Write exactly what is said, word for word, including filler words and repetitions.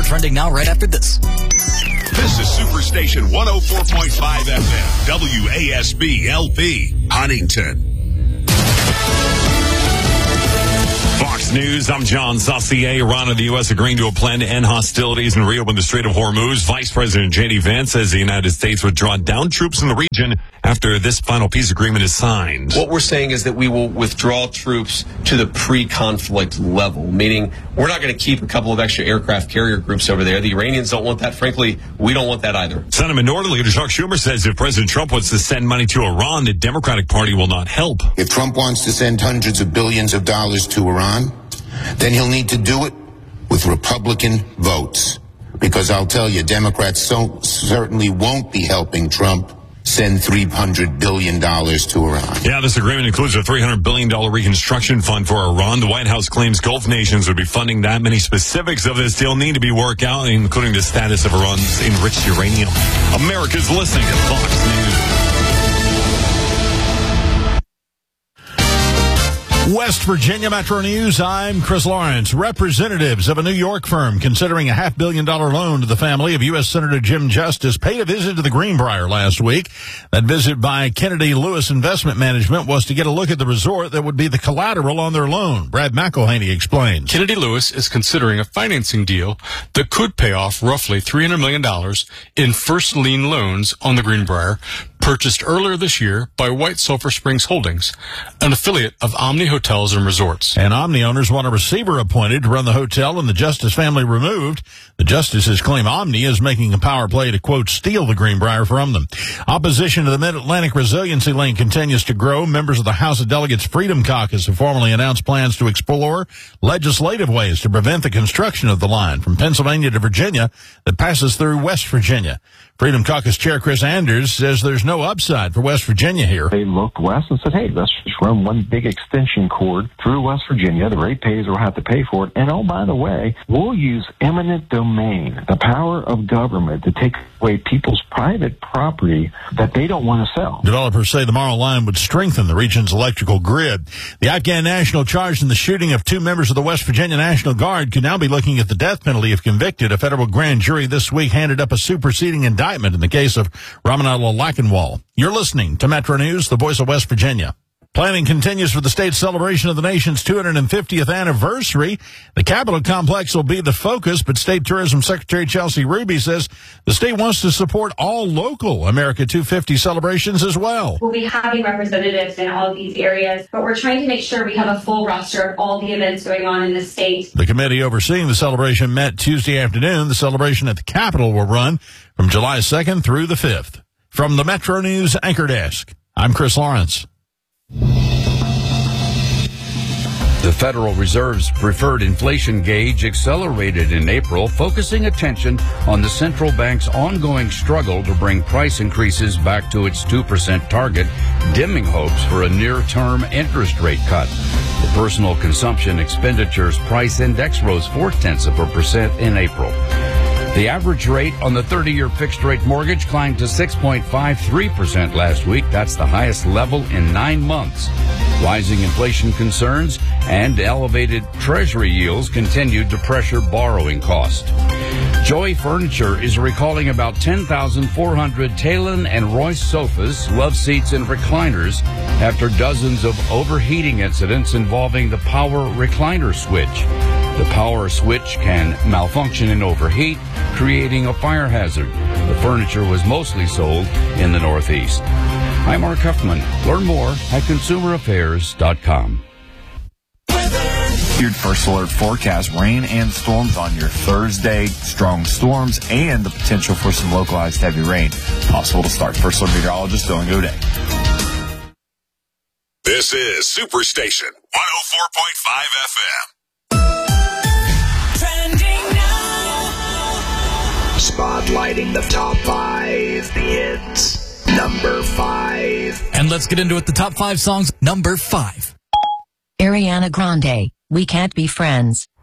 trending now right after this. This is Superstation one oh four point five F M, W A S B L P, Huntington. Fox News, I'm John Saucier. Iran and the U S agreeing to a plan to end hostilities and reopen the Strait of Hormuz. Vice President J D Vance says the United States would draw down troops in the region after this final peace agreement is signed. What we're saying is that we will withdraw troops to the pre-conflict level, meaning we're not going to keep a couple of extra aircraft carrier groups over there. The Iranians don't want that. Frankly, we don't want that either. Senate Minority Leader Chuck Schumer says if President Trump wants to send money to Iran, the Democratic Party will not help. If Trump wants to send hundreds of billions of dollars to Iran, then he'll need to do it with Republican votes. Because I'll tell you, Democrats so certainly won't be helping Trump send three hundred billion dollars to Iran. Yeah, this agreement includes a three hundred billion dollars reconstruction fund for Iran. The White House claims Gulf nations would be funding that. Many specifics of this deal need to be worked out, including the status of Iran's enriched uranium. America's listening to Fox News. West Virginia Metro News, I'm Chris Lawrence. Representatives of a New York firm considering a half billion dollar loan to the family of U S Senator Jim Justice paid a visit to the Greenbrier last week. That visit by Kennedy Lewis Investment Management was to get a look at the resort that would be the collateral on their loan. Brad McElhaney explains. Kennedy Lewis is considering a financing deal that could pay off roughly three hundred million dollars in first lien loans on the Greenbrier, purchased earlier this year by White Sulphur Springs Holdings, an affiliate of Omni Hotels and Resorts. And Omni owners want a receiver appointed to run the hotel and the Justice family removed. The Justices claim Omni is making a power play to, quote, steal the Greenbrier from them. Opposition to the Mid-Atlantic Resiliency Link continues to grow. Members of the House of Delegates Freedom Caucus have formally announced plans to explore legislative ways to prevent the construction of the line from Pennsylvania to Virginia that passes through West Virginia. Freedom Caucus Chair Chris Anders says there's no upside for West Virginia here. They looked west and said, hey, let's just run one big extension cord through West Virginia. The ratepayers will have to pay for it. And oh, by the way, we'll use eminent domain, the power of government, to take away people's private property that they don't want to sell. Developers say the Morrow line would strengthen the region's electrical grid. The Afghan national charged in the shooting of two members of the West Virginia National Guard could now be looking at the death penalty if convicted. A federal grand jury this week handed up a superseding indictment in the case of Ramanullah Lackenwall. You're listening to Metro News, the voice of West Virginia. Planning continues for the state's celebration of the nation's two hundred fiftieth anniversary. The Capitol complex will be the focus, but State Tourism Secretary Chelsea Ruby says the state wants to support all local America two fifty celebrations as well. We'll be having representatives in all of these areas, but we're trying to make sure we have a full roster of all the events going on in the state. The committee overseeing the celebration met Tuesday afternoon. The celebration at the Capitol will run from July second through the fifth. From the Metro News Anchor Desk, I'm Chris Lawrence. The Federal Reserve's preferred inflation gauge accelerated in April, focusing attention on the central bank's ongoing struggle to bring price increases back to its two percent target, dimming hopes for a near-term interest rate cut. The personal consumption expenditures price index rose four-tenths of a percent in April. The average rate on the thirty-year fixed-rate mortgage climbed to six point five three percent last week. That's the highest level in nine months. Rising inflation concerns and elevated Treasury yields continued to pressure borrowing costs. Joy Furniture is recalling about ten thousand four hundred Talon and Royce sofas, love seats, and recliners after dozens of overheating incidents involving the power recliner switch. The power switch can malfunction and overheat, creating a fire hazard. The furniture was mostly sold in the Northeast. I'm Mark Huffman. Learn more at consumer affairs dot com. Your first alert forecast, rain and storms on your Thursday, strong storms and the potential for some localized heavy rain. Possible to start. First alert meteorologist Dylan Goday. This is Superstation one oh four point five F M. Spotlighting the top five hits. Number five. And let's get into it. The top five songs. Number five. Ariana Grande, We Can't Be Friends.